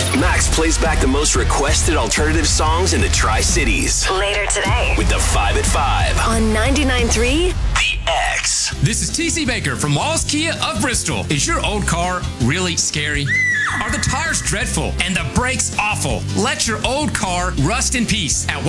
Max plays back the most requested alternative songs in the Tri-Cities. Later today. With the 5 at 5. On 99.3. The X. This is TC Baker from Wallace Kia of Bristol. Is your old car really scary? Are the tires dreadful and the brakes awful? Let your old car rust in peace at